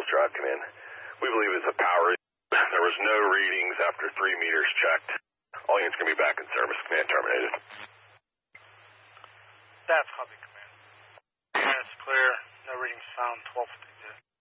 drive, command. We believe it's a power issue. There was no readings after 3 meters checked. All units going to be back in service. Command terminated. That's copy, command. Command is clear. No readings found. 1252.